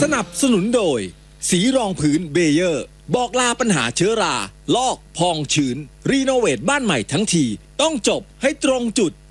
นับสนุนโดยสีรองพื้นเบเยอร์บอกลาปัญหาเชื้อราลอกพองชื้นรีโนเวทบ้านใหม่ทั้งทีต้องจบให้ตรงจุด